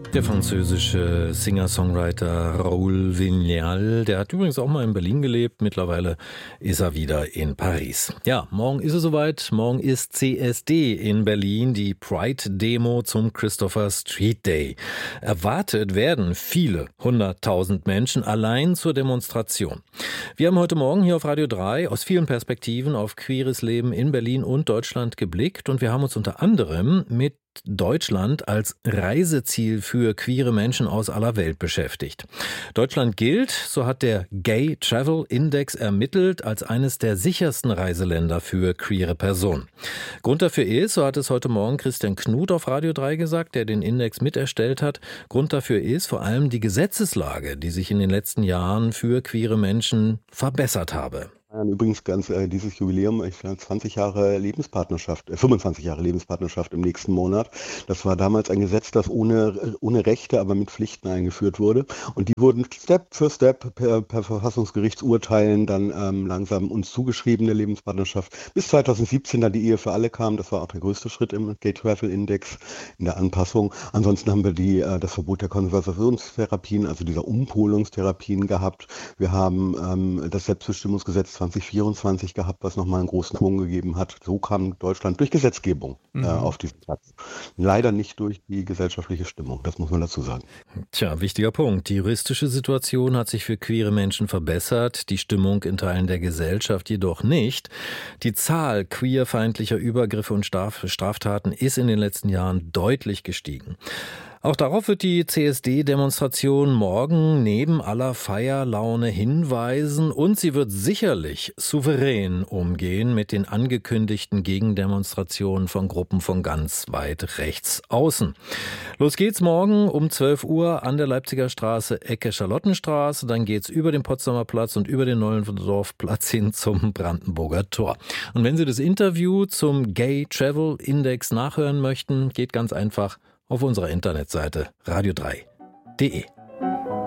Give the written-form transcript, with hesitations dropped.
Der französische Singer-Songwriter Raoul Vignal, der hat übrigens auch mal in Berlin gelebt. Mittlerweile ist er wieder in Paris. Ja, morgen ist es soweit. Morgen ist CSD in Berlin, die Pride-Demo zum Christopher Street Day. Erwartet werden viele 100.000 Menschen allein zur Demonstration. Wir haben heute Morgen hier auf Radio 3 aus vielen Perspektiven auf queeres Leben in Berlin und Deutschland geblickt und wir haben uns unter anderem mit Deutschland als Reiseziel für queere Menschen aus aller Welt beschäftigt. Deutschland gilt, so hat der Gay Travel Index ermittelt, als eines der sichersten Reiseländer für queere Personen. Grund dafür ist, so hat es heute Morgen Christian Knut auf Radio 3 gesagt, der den Index miterstellt hat, Grund dafür ist vor allem die Gesetzeslage, die sich in den letzten Jahren für queere Menschen verbessert habe. Übrigens dieses Jubiläum, 20 Jahre Lebenspartnerschaft, 25 Jahre Lebenspartnerschaft im nächsten Monat. Das war damals ein Gesetz, das ohne Rechte, aber mit Pflichten eingeführt wurde. Und die wurden Step für Step per Verfassungsgerichtsurteilen dann langsam uns zugeschrieben, der Lebenspartnerschaft. Bis 2017 dann die Ehe für alle kam. Das war auch der größte Schritt im Gay Travel Index in der Anpassung. Ansonsten haben wir das Verbot der Konversationstherapien, also dieser Umpolungstherapien gehabt. Wir haben das Selbstbestimmungsgesetz 2024 gehabt, was nochmal einen großen Schwung gegeben hat. So kam Deutschland durch Gesetzgebung auf diesen Platz. Leider nicht durch die gesellschaftliche Stimmung, das muss man dazu sagen. Tja, wichtiger Punkt. Die juristische Situation hat sich für queere Menschen verbessert, die Stimmung in Teilen der Gesellschaft jedoch nicht. Die Zahl queerfeindlicher Übergriffe und Straftaten ist in den letzten Jahren deutlich gestiegen. Auch darauf wird die CSD-Demonstration morgen neben aller Feierlaune hinweisen und sie wird sicherlich souverän umgehen mit den angekündigten Gegendemonstrationen von Gruppen von ganz weit rechts außen. Los geht's morgen um 12 Uhr an der Leipziger Straße, Ecke Charlottenstraße. Dann geht's über den Potsdamer Platz und über den Neuendorfplatz hin zum Brandenburger Tor. Und wenn Sie das Interview zum Gay Travel Index nachhören möchten, geht ganz einfach auf unserer Internetseite radio3.de.